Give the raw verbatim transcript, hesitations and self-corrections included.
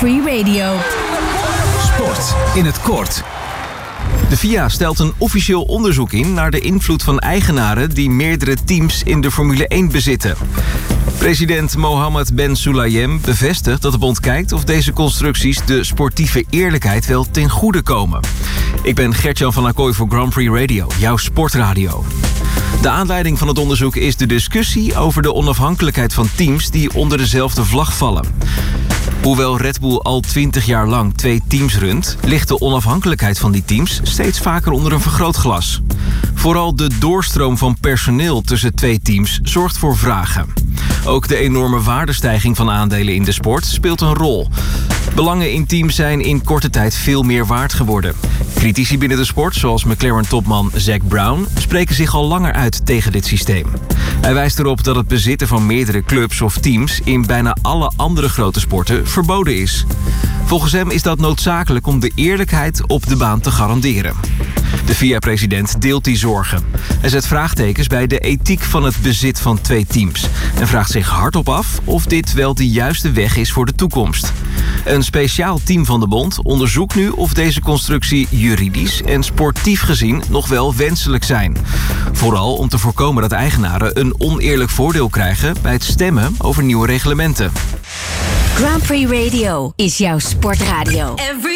Prix Radio. Sport in het kort. De F I A stelt een officieel onderzoek in naar de invloed van eigenaren die meerdere teams in de Formule één bezitten. President Mohammed Ben Sulayem bevestigt dat de bond kijkt of deze constructies de sportieve eerlijkheid wel ten goede komen. Ik ben Gert-Jan van Acquoy voor Grand Prix Radio, jouw sportradio. De aanleiding van het onderzoek is de discussie over de onafhankelijkheid van teams die onder dezelfde vlag vallen. Hoewel Red Bull al twintig jaar lang twee teams runt, ligt de onafhankelijkheid van die teams steeds vaker onder een vergrootglas. Vooral de doorstroom van personeel tussen twee teams zorgt voor vragen. Ook de enorme waardestijging van aandelen in de sport speelt een rol. Belangen in teams zijn in korte tijd veel meer waard geworden. Critici binnen de sport, zoals McLaren-topman Zac Brown, spreken zich al langer uit tegen dit systeem. Hij wijst erop dat het bezitten van meerdere clubs of teams in bijna alle andere grote sporten verboden is. Volgens hem is dat noodzakelijk om de eerlijkheid op de baan te garanderen. De F I A-president deelt die zorgen. Hij zet vraagtekens bij de ethiek van het bezit van twee teams en vraagt zich hardop af of dit wel de juiste weg is voor de toekomst. Een speciaal team van de bond onderzoekt nu of deze constructie juridisch en sportief gezien nog wel wenselijk zijn. Vooral om te voorkomen dat eigenaren een oneerlijk voordeel krijgen bij het stemmen over nieuwe reglementen. Grand Prix Radio is jouw sportradio.